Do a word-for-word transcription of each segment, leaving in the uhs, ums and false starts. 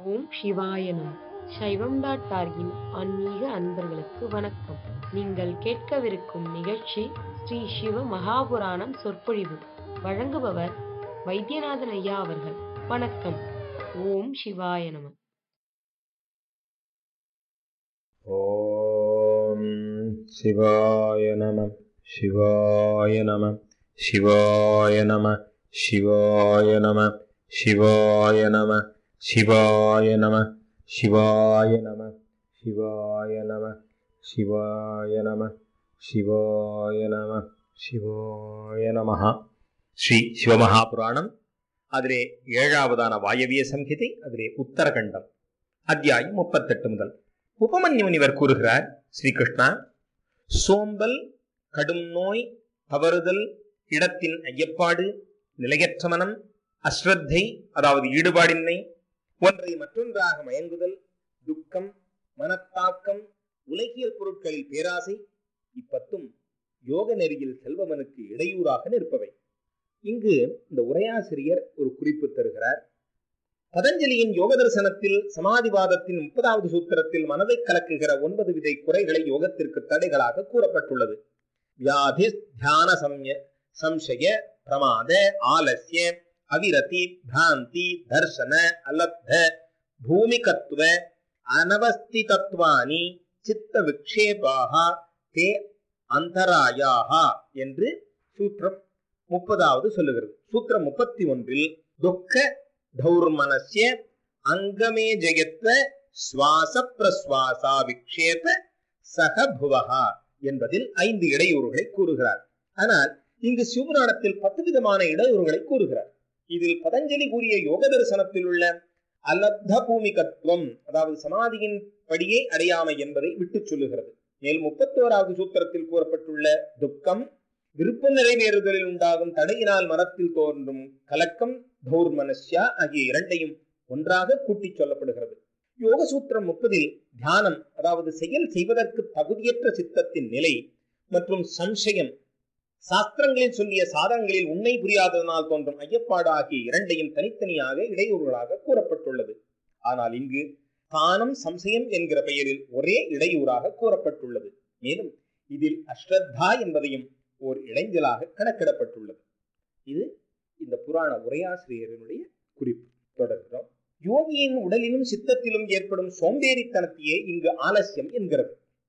ஓம் சிவாய நம. சைவம் டாட் டார்கின் ஆன்மீக அன்பர்களுக்கு வணக்கம். நீங்கள் கேட்கவிருக்கும் நிகழ்ச்சி ஸ்ரீ சிவ மகாபுராணம் சொற்பொழிவு. வழங்குபவர் வைத்தியநாதன் ஐயா அவர்கள். வணக்கம். ஓம் சிவாய நம. ஓம் சிவாய நம. சிவாய நம. சிவாய நம. சிவாய நம. சிவாய நம. சிவாய நம. சிவாய நம. சிவாய நம. சிவாய நம. சிவாய நம. சிவாய நமஹ. ஸ்ரீ சிவமகாபுராணம். அதிலே ஏழாவதான வாயவிய சம்ஹிதை, அதிலே உத்தரகண்டம், அத்தியாயம் முப்பத்தெட்டு முதல். உபமன்யு முனிவர் கூறுகிறார், ஸ்ரீகிருஷ்ணா, சோம்பல், கடும் நோய், தவறுதல், இடத்தின் ஐயப்பாடு, நிலையற்ற மனம், அஸ்ரத்தை அதாவது ஈடுபாடின்மை, ஒன்றை மற்றொன்றாக மயங்குதல், துக்கம், மனத்தாக்கம், உலகியல் பொருட்களில் பேராசை, இப்பத்தும் யோக நெறியில் செல்பவனுக்கு இடையூறாக நிற்பவை. இங்கு இந்த உரையாசிரியர் ஒரு குறிப்பு தருகிறார். பதஞ்சலியின் யோக தரிசனத்தில் சமாதிவாதத்தின் முப்பதாவது சூத்திரத்தில் மனதை கலக்குகிற ஒன்பது விதை குறைகளை யோகத்திற்கு தடைகளாக கூறப்பட்டுள்ளது. வியாதி, தியான சம்ய சம்சய, பிரமாத, ஆலசிய, அவிரதி, பிராந்தி, தர்சன, அலப்த, பூமிகத்துவ, அனவஸ்திதத்வானி, சித்த விக்ஷேபாஹா, தே அந்தராயாஹா என்று சூத்திரம் முப்பதாவது சொல்லுகிறது. சூத்திரம் முப்பத்தி ஒன்றில் துக்க தௌர்மனஸ்ய அங்கமே ஜெயத்வ சுவாச பிரஸ்வாசா விக்ஷேப சகபுவஹா என்பதில் ஐந்து இடையூறுகளை கூறுகிறார். ஆனால் இங்கு சிவபுராணத்தில் பத்து விதமான இடையூறுகளை கூறுகிறார். இதில் பதஞ்சலி கூறிய யோக தரிசனத்தில் உள்ள அலப்த பூமிகத்துவம், அதாவது சமாதியின் படியை அடையாமை என்பதை விட்டு சொல்லுகிறது. மேலும் முப்பத்தோராவது சூத்திரத்தில் கூறப்பட்டுள்ள துக்கம், விருப்ப நிறைவேறுதலில் உண்டாகும் தடையினால் மனத்தில் தோன்றும் கலக்கம், தௌர்மனஸ்யா ஆகிய இரண்டையும் ஒன்றாக கூட்டி சொல்லப்படுகிறது. யோக சூத்திரம் முப்பதில் தியானம், அதாவது செயல் செய்வதற்கு தகுதியற்ற சித்தத்தின் நிலை, மற்றும் சம்சயம், சாஸ்திரங்களில் சொல்லிய சாதனங்களில் உண்மை புரியாததனால் தோன்றும் ஐயப்பாடு ஆகிய இரண்டையும் தனித்தனியாக இடையூறுகளாக கூறப்பட்டுள்ளது. ஆனால் இங்கு தானம், சம்சயம் என்கிற பெயரில் ஒரே இடையூறாக கூறப்பட்டுள்ளது. மேலும் இதில் அஸ்ரத்தா என்பதையும் ஓர் இடைஞ்சலாக கணக்கிடப்பட்டுள்ளது. இது இந்த புராண உரையாசிரியர்களுடைய குறிப்பு. தொடர்கிறோம். யோகியின் உடலிலும் சித்தத்திலும் ஏற்படும் சோம்பேறித்தனத்தையே இங்கு ஆலசியம் என்கிறது.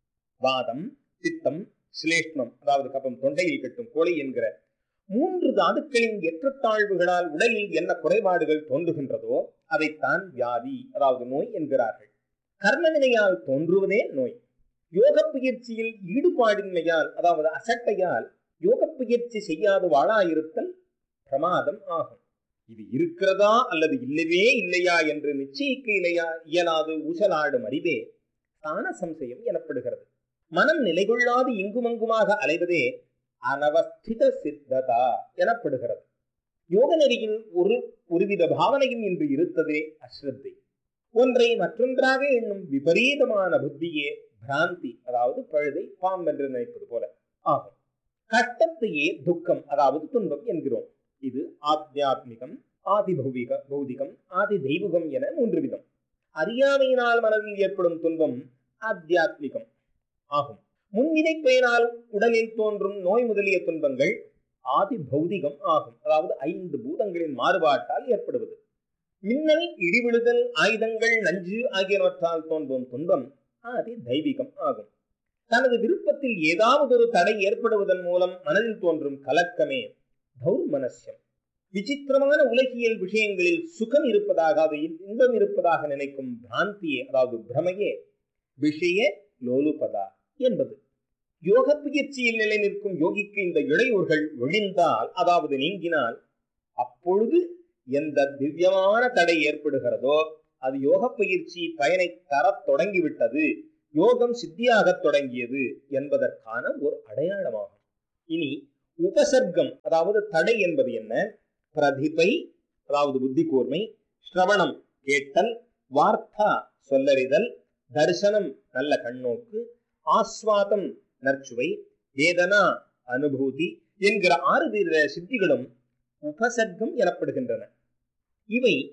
வாதம், சித்தம், சிலேஷ்மம் அதாவது கபம், தொண்டையில் கட்டும் கோழை என்கிற மூன்று தாதுக்களின் ஏற்றத்தாழ்வுகளால் உடலில் என்ன குறைபாடுகள் தோன்றுகின்றதோ அதைத்தான் வியாதி அதாவது நோய் என்கிறார்கள். கர்மவினையால் தோன்றுவதே நோய். யோக பயிற்சியில் ஈடுபாடின்மையால் அதாவது அசட்டையால் யோக பயிற்சி செய்யாது வாழாயிருத்தல் பிரமாதம் ஆகும். இது இருக்கிறதா அல்லது இல்லவே இல்லையா என்று நிச்சயிக்க இல்லையா இயலாது ஊசலாடும் அறிவே தான சம்சயம் எனப்படுகிறது. மனம் நிலைகொள்ளாது இங்குமங்குமாக அலைவதே அனவஸ்தித சித்ததா எனப்படுகிறது. யோக நெறியில் ஒரு ஒருவித பாவனையும் இன்று இருத்ததே அஸ்ரத்தை. ஒன்றை மற்றொன்றாக எண்ணும் விபரீதமான புத்தியே பிராந்தி, அதாவது பழுதை பாம்பென்று நினைப்பது போல ஆகும். கஷ்டத்தையே துக்கம் அதாவது துன்பம் என்கிறோம். இது ஆத்தியாத்மிகம், ஆதி பௌவிக பௌதிகம், ஆதி தெய்வீகம் என மூன்று விதம். அறியாமையினால் மனதில் ஏற்படும் துன்பம் ஆத்தியாத்மிகம் ஆகும். முன்வினை பயனால் உடலில் தோன்றும் நோய் முதலிய துன்பங்கள் ஆதி பௌதிகம் ஆகும், அதாவது ஐந்து பூதங்களின் மாறுபாட்டால் ஏற்படுவது. மின்னல், இடிவிழுதல், ஆயுதங்கள், நஞ்சு ஆகியவற்றால் தோன்றும் துன்பம் ஆதி தெய்வீகம் ஆகும். தனது விருப்பத்தில் ஏதாவது ஒரு தடை ஏற்படுவதன் மூலம் மனதில் தோன்றும் கலக்கமே தௌர்மனஸ்யம். விசித்திரமான உலகியல் விஷயங்களில் சுகம் இருப்பதாக, அது இன்பம் இருப்பதாக நினைக்கும் பிராந்தியே அதாவது பிரமையே விஷய லோலுபதா என்பது. யோக பயிற்சியில் நிலை நிற்கும் யோகிக்கு இந்த இடையூறுகள் ஒழிந்தால், அதாவது நீங்கினால், அப்பொழுது எந்த திவ்யமான தடை ஏற்படுகிறதோ அது யோக பயிற்சி பயனை தர தொடங்கிவிட்டது, யோகம் சித்தியாக தொடங்கியது என்பதற்கான ஒரு அடையாளமாகும். இனி உபசர்க்கம் அதாவது தடை என்பது என்ன? பிரதிபை அதாவது புத்தி கூர்மை, ஸ்ரவணம் கேட்டல், வார்த்தா சொல்லறிதல், தரிசனம் நல்ல கண்ணோக்கு, ஆஸ்வாதம் நற்சுவை, வேதனா அனுபூதி என்கிற ஆறு வித சித்திகளும் உபசர்க்கம் எனப்படுகின்றன. இவை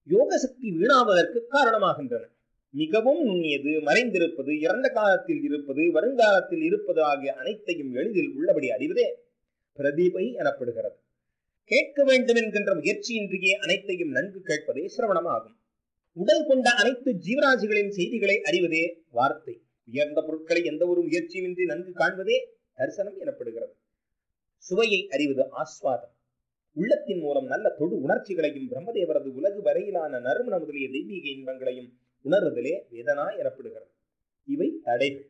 யோக சக்தி வீணாவதற்கு காரணமாகின்றன. மிகவும் நுண்ணியது, மறைந்திருப்பது, இறந்த காலத்தில் இருப்பது, வருங்காலத்தில் இருப்பது ஆகிய அனைத்தையும் எளிதில் உள்ளபடி அறிவதே பிரதிபை எனப்படுகிறது. கேட்க வேண்டும் என்கின்ற முயற்சியின்றியே அனைத்தையும் நன்கு கேட்பதே சிரவணம் ஆகும். உடல் கொண்ட அனைத்து ஜீவராசிகளின் செய்திகளை அறிவதே வார்த்தை. உயர்ந்த பொருட்களை எந்த ஒரு முயற்சியின்றி நன்கு காண்பதே தரிசனம் எனப்படுகிறது. சுவையை அறிவது ஆஸ்வாதம். உள்ளத்தின் மூலம் நல்ல தொடு உணர்ச்சிகளையும் பிரம்மதேவரது உலகு வரையிலான நறுமண முதலிய தெய்வீக இன்பங்களையும் உணர்வதிலே வேதனா எனப்படுகிறது. இவை தடைகள்.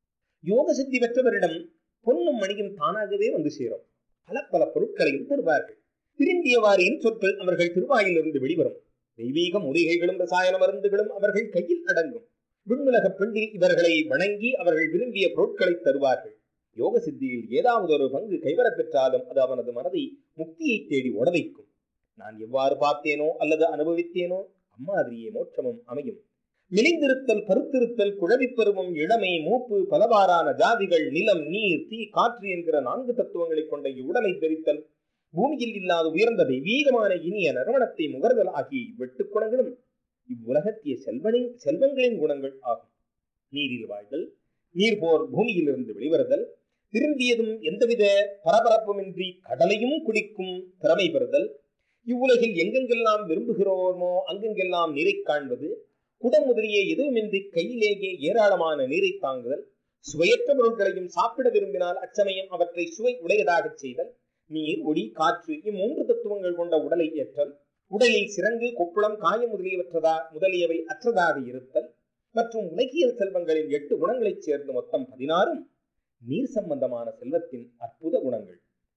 யோக சித்தி பெற்றவரிடம் பொன்னும் மணியும் தானாகவே வந்து சேரும். பல பல பொருட்களையும் தருவார்கள். திரும்பியவாரின் சொற்கள் அவர்கள் திருவாயிலிருந்து வெளிவரும். தெய்வீக மூலிகைகளும் ரசாயன மருந்துகளும் அவர்கள் கையில் அடங்கும். விண்ணுலக பெண்டில் இவர்களை வணங்கி அவர்கள் விரும்பிய பொருட்களை தருவார்கள். யோக சித்தியில் ஏதாவது ஒரு பங்கு கைவரப் பெற்றாலும் அது அவனது மனதை முக்தியை தேடி ஓட வைக்கும். நான் எவ்வாறு பார்த்தேனோ அல்லது அனுபவித்தேனோ அம்மாதிரியே மோட்சமும் அமையும். மெலிந்திருத்தல், கருத்திருத்தல், குழவிப்பருவம், இளமை, மூப்பு, பலவாறான ஜாதிகள், நிலம், நீர், தீ, காற்று என்கிற நான்கு தத்துவங்களை கொண்ட இவ்வுடலை தரித்தல், பூமியில் இல்லாத உயர்ந்த தெய்வீகமான இனிய நறுமணத்தை முகர்தல் ஆகிய இவ்வெட்டு குணங்களும் இவ்வுலகத்திய செல்வனின் செல்வங்களின் குணங்கள் ஆகும். நீரில் வாழ்தல், நீர் போர் பூமியிலிருந்து வெளிவருதல், திரும்பியதும் எந்தவித பரபரப்புமின்றி கடலையும் குடிக்கும் திறமை பெறுதல், இவ்வுலகில் எங்கெங்கெல்லாம் விரும்புகிறோமோ அங்கெங்கெல்லாம் நீரை காண்பது, குடம் முதலிய எதுவுமின்றி கையிலேயே ஏராளமான நீரை தாங்குதல், சுவையற்ற பொருட்களையும் சாப்பிட விரும்பினால் அச்சமயம் அவற்றை சுவை உடையதாக செய்தல், நீர், ஒளி, காற்று இம்மூன்று தத்துவங்கள் கொண்ட உடலை ஏற்றல், உடலில் சிறங்கு, கொப்புளம், காயம் முதலியவற்றதா முதலியவை அற்றதாக இருத்தல் மற்றும் உலகியல் செல்வங்களின் எட்டு குணங்களைச் சேர்ந்து மொத்தம் பதினாறும் நீர் சம்பந்தமான செல்வத்தின் அற்புத குணங்கள்.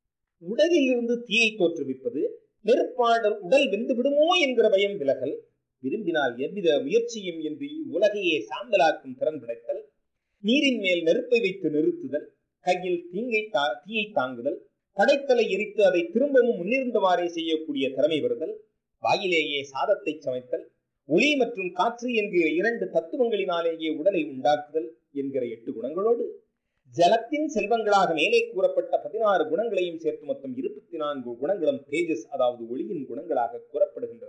உடலில் இருந்து தீயை தோற்றுவிப்பது, நெருப்பாடல் உடல் வெந்து விடுமோ என்கிற பயம் விலகல், விரும்பினால் எவ்வித முயற்சியும் இன்றி உலகையே சாம்பலாக்கும் திறன் படைத்தல், நீரின் மேல் நெருப்பை வைத்து நிறுத்துதல், கையில் தீங்கை தா தீயை தாங்குதல், படைத்தலை எரித்து அதை திரும்பவும் முன்னிருந்தவாறே செய்யக்கூடிய திறமை வருதல், வாயிலேயே சாதத்தை சமைத்தல், ஒளி மற்றும் காற்று என்கிற இரண்டு தத்துவங்களினாலேயே உடலை உண்டாக்குதல் என்கிற எட்டு குணங்களோடு ஜலத்தின் செல்வங்களாக மேலே கூறப்பட்ட பதினாறு குணங்களையும் சேர்த்து மொத்தம் இருபத்தி நான்கு குணங்களும் தேஜஸ் அதாவது ஒளியின் குணங்களாக கூறப்படுகின்றன.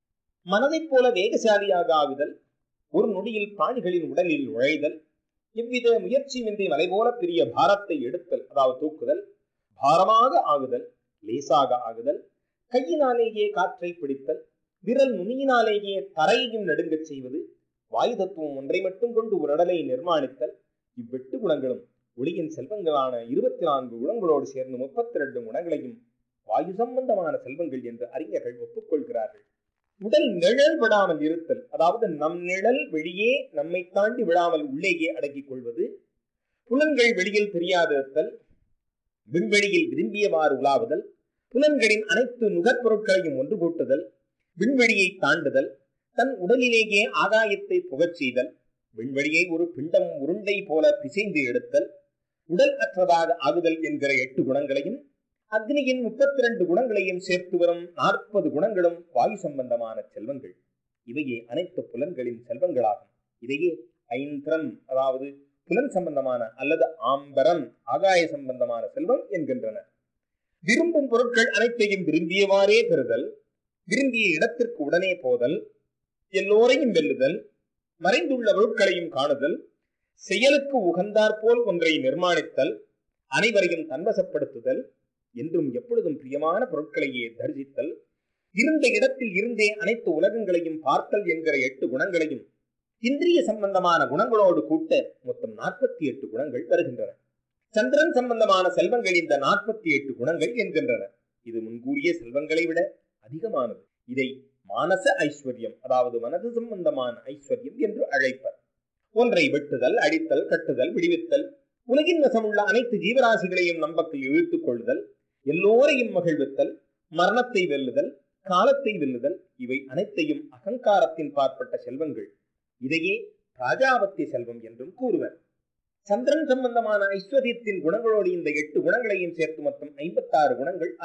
மனதைப் போல வேகசாலியாக ஆகுதல், ஒரு நொடியில் பிராணிகளின் உடலில் நுழைதல், எவ்வித முயற்சியின்றி மலை போல பெரிய பாரத்தை எடுத்தல் அதாவது தூக்குதல், பாரமாக ஆகுதல், லேசாக ஆகுதல், கையினாலேயே காற்றை பிடித்தல், விரல் நுனியினாலேயே தரையையும் நடுங்கச் செய்வது, வாயு தத்துவம் ஒன்றை மட்டும் கொண்டு ஒரு உடலை நிர்மாணித்தல், இவ்வெட்டு குணங்களும் ஒளியின் செல்வங்களான இருபத்தி நான்கு குணங்களோடு சேர்ந்து முப்பத்தி இரண்டு குணங்களையும் வாயு சம்பந்தமான செல்வங்கள் என்று அறிஞர்கள் ஒப்புக்கொள்கிறார்கள். உடல் நிழல் விடாமல் இருத்தல் அதாவது நம் நிழல் வெளியே நம்மை தாண்டி விடாமல் உள்ளேயே அடக்கிக் கொள்வது, புலன்கள் வெளியில் தெரியாதிருத்தல், விண்வெளியில் விரும்பியவாறு உலாவுதல், புலன்களின் அனைத்து நுகர்பொருட்களையும் ஒன்று கூட்டுதல், விண்வெளியை தாண்டுதல், தன் உடலிலேயே ஆகாயத்தை புகச் செய்தல், விண்வெளியை ஒரு பிண்டம் உருண்டை போல பிசைந்து எடுத்தல், உடல் அற்றதாக ஆகுதல் என்கிற எட்டு குணங்களையும் அக்னியின் முப்பத்தி இரண்டு குணங்களையும் சேர்த்து வரும் நாற்பது குணங்களும் வாயு சம்பந்தமான செல்வங்கள். இவையே அனைத்து புலன்களின் செல்வங்களாகும். இதையே ஐந்திரம் அதாவது புலன் சம்பந்தமான அல்லது ஆம்பரம் ஆகாய சம்பந்தமான செல்வம் என்கின்றனர். விரும்பும் பொருட்கள் அனைத்தையும் விரும்பியவாறே பெறுதல், விரும்பிய இடத்திற்கு உடனே போதல், எல்லோரையும் வெல்லுதல், மறைந்துள்ள பொருட்களையும் காணுதல், செயலுக்கு உகந்தாற்போல் ஒன்றை நிர்மாணித்தல், அனைவரையும் தன்வசப்படுத்துதல், என்றும் எப்பொழுதும் பிரியமான பொருட்களையே தரிசித்தல், இருந்த இடத்தில் இருந்தே அனைத்து உலகங்களையும் பார்த்தல் என்கிற எட்டு குணங்களையும் இந்திரிய சம்பந்தமான குணங்களோடு கூட்ட மொத்தம் நாற்பத்தி எட்டு குணங்கள் வருகின்றன. சந்திரன் சம்பந்தமான செல்வங்கள் இந்த நாற்பத்தி எட்டு குணங்கள் என்கின்றன. இது முன்கூறிய செல்வங்களை விட அதிகமானது. இதை மானச ஐஸ்வர்யம் அதாவது மனது சம்பந்தமான ஐஸ்வர்யம் என்று அழைப்பர். ஒன்றை வெட்டுதல், அடித்தல், கட்டுதல், விடுவித்தல், உலகின் வசமுள்ள அனைத்து ஜீவராசிகளையும் நம்பக்கில் இழுத்துக் கொள்ளுதல், எல்லோரையும் மகிழ்வித்தல், மரணத்தை வெல்லுதல், காலத்தை வெல்லுதல், இவை அனைத்தையும் அகங்காரத்தின் பார்ப்பட்ட செல்வங்கள். இதையே ராஜாவத்திய செல்வம் என்றும் கூறுவர். சந்திரன் சம்பந்தமான ஐஸ்வர்யத்தின் குணங்களோடு இந்த எட்டு குணங்களையும் சேர்த்து மொத்தம் ஐம்பத்தி ஆறு குணங்கள்